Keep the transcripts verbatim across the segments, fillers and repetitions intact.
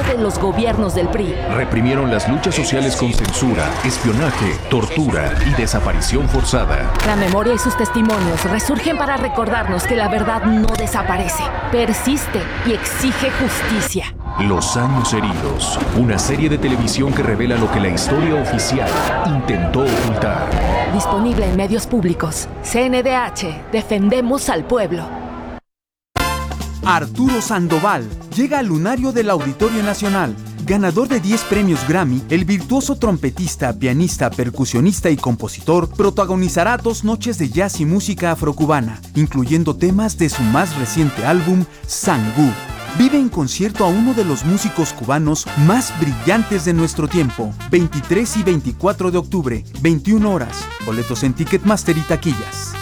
de los gobiernos del P R I. Reprimieron las luchas sociales con censura, espionaje, tortura y desaparición forzada. La memoria y sus testimonios resurgen para recordarnos que la verdad no desaparece, persiste y exige justicia. Los años heridos, una serie de televisión que revela lo que la historia oficial intentó ocultar. Disponible en medios públicos. C N D H, defendemos al pueblo. Arturo Sandoval llega al lunario del Auditorio Nacional. Ganador de diez premios Grammy, el virtuoso trompetista, pianista, percusionista y compositor protagonizará dos noches de jazz y música afrocubana, incluyendo temas de su más reciente álbum, Sangú. Vive en concierto a uno de los músicos cubanos más brillantes de nuestro tiempo, veintitrés y veinticuatro de octubre, veintiuna horas. Boletos en Ticketmaster y taquillas.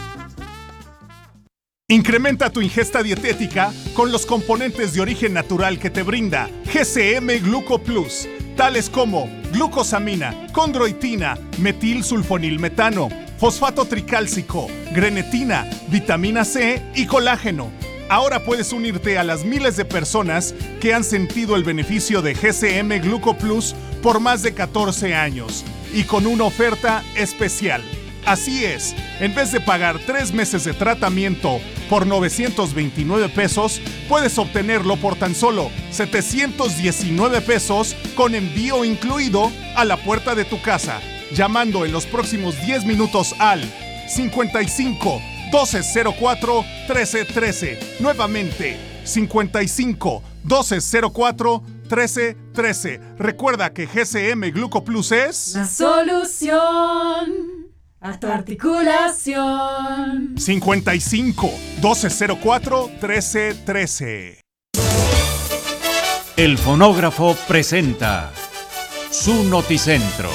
Incrementa tu ingesta dietética con los componentes de origen natural que te brinda G C M Gluco Plus, tales como glucosamina, condroitina, metilsulfonilmetano, fosfato tricálcico, grenetina, vitamina C y colágeno. Ahora puedes unirte a las miles de personas que han sentido el beneficio de G C M Gluco Plus por más de catorce años y con una oferta especial. Así es, en vez de pagar tres meses de tratamiento por novecientos veintinueve pesos, puedes obtenerlo por tan solo setecientos diecinueve pesos con envío incluido a la puerta de tu casa, llamando en los próximos diez minutos al cincuenta y cinco, doce cero cuatro, trece trece. Nuevamente, cincuenta y cinco, doce cero cuatro, trece trece. Recuerda que G C M Gluco Plus es la solución a tu articulación. cincuenta y cinco, doce cero cuatro, trece trece. El Fonógrafo presenta su Noticentro.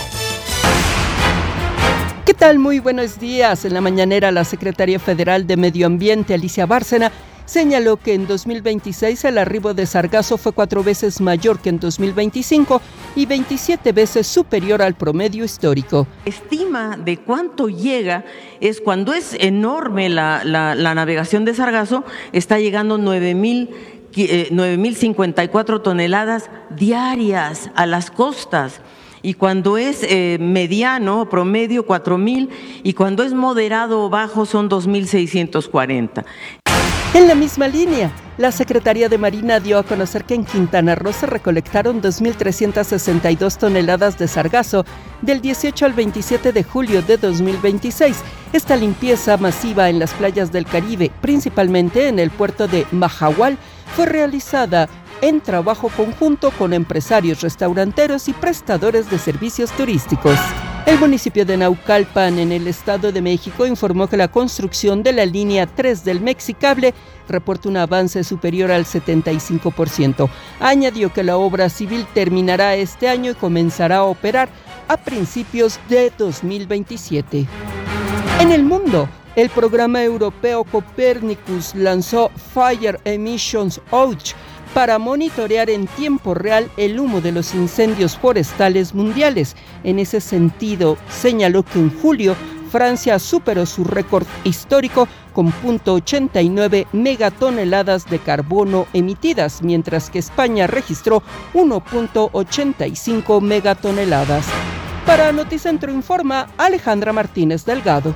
¿Qué tal? Muy buenos días. En la mañanera, la Secretaría Federal de Medio Ambiente, Alicia Bárcena, señaló que en dos mil veintiséis el arribo de sargazo fue cuatro veces mayor que en dos mil veinticinco y veintisiete veces superior al promedio histórico. Estima de cuánto llega es cuando es enorme la, la, la navegación de sargazo, está llegando nueve mil cincuenta y cuatro toneladas diarias a las costas. Y cuando es eh, mediano, promedio, cuatro mil, y cuando es moderado o bajo son dos mil seiscientos cuarenta. En la misma línea, la Secretaría de Marina dio a conocer que en Quintana Roo se recolectaron dos mil trescientas sesenta y dos toneladas de sargazo del dieciocho al veintisiete de julio de dos mil veintiséis. Esta limpieza masiva en las playas del Caribe, principalmente en el puerto de Mahahual, fue realizada en trabajo conjunto con empresarios restauranteros y prestadores de servicios turísticos. El municipio de Naucalpan, en el Estado de México, informó que la construcción de la línea tres del Mexicable reporta un avance superior al setenta y cinco por ciento. Añadió que la obra civil terminará este año y comenzará a operar a principios de dos mil veintisiete. En el mundo, el programa europeo Copernicus lanzó Fire Emissions Watch para monitorear en tiempo real el humo de los incendios forestales mundiales. En ese sentido, señaló que en julio Francia superó su récord histórico con punto ochenta y nueve megatoneladas de carbono emitidas, mientras que España registró uno punto ochenta y cinco megatoneladas. Para Noticentro informa Alejandra Martínez Delgado.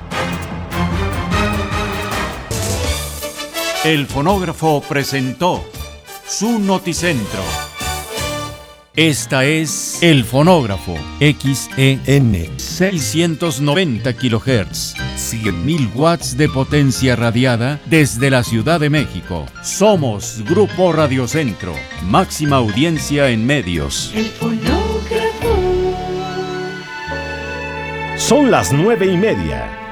El Fonógrafo presentó su Noticentro. Esta es El Fonógrafo, X E N, seiscientos noventa kilohertz, cien mil watts de potencia radiada desde la Ciudad de México. Somos Grupo Radiocentro, máxima audiencia en medios. El Fonógrafo. Son las nueve y media.